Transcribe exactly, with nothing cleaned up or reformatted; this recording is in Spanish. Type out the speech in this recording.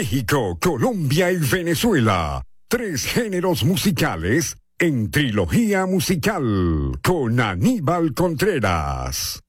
México, Colombia y Venezuela. Tres géneros musicales en trilogía musical con Aníbal Contreras.